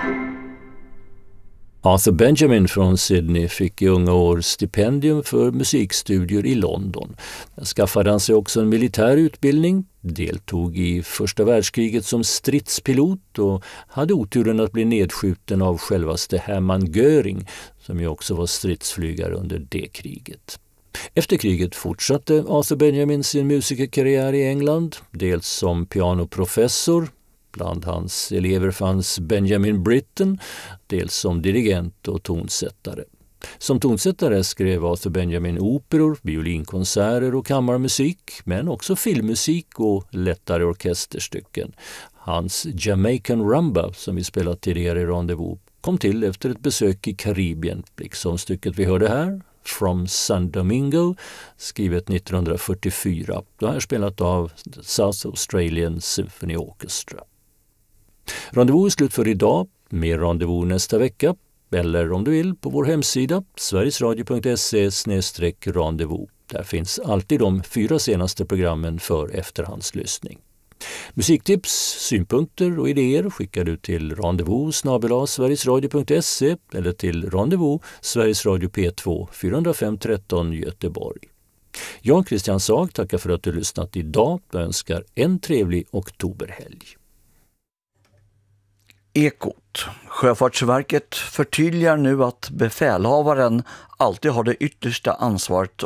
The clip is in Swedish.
Arthur Benjamin från Sydney fick i unga år stipendium för musikstudier i London. Där skaffade han sig också en militär utbildning, deltog i första världskriget som stridspilot och hade oturen att bli nedskjuten av självaste Hermann Göring, som ju också var stridsflygare under det kriget. Efter kriget fortsatte Arthur Benjamin sin musikerkarriär i England, dels som pianoprofessor. Bland hans elever fanns Benjamin Britten, dels som dirigent och tonsättare. Som tonsättare skrev Arthur Benjamin operor, violinkonserter och kammarmusik, men också filmmusik och lättare orkesterstycken. Hans Jamaican Rumba, som vi spelat tidigare i Rendezvous, kom till efter ett besök i Karibien, liksom stycket vi hörde här, From San Domingo, skrivet 1944. Det här spelat av South Australian Symphony Orchestra. Rendezvous är slut för idag. Mer Rendezvous nästa vecka. Eller om du vill på vår hemsida sverigesradio.se/rendezvous. Där finns alltid de 4 senaste programmen för efterhandslyssning. Musiktips, synpunkter och idéer skickar du till rendezvous@sverigesradio.se eller till Rendezvous, Sveriges Radio P2 405 13 Göteborg. Jag, Christian Sag, tackar för att du lyssnat idag och önskar en trevlig oktoberhelg. Ekot. Sjöfartsverket förtydligar nu att befälhavaren alltid har det yttersta ansvaret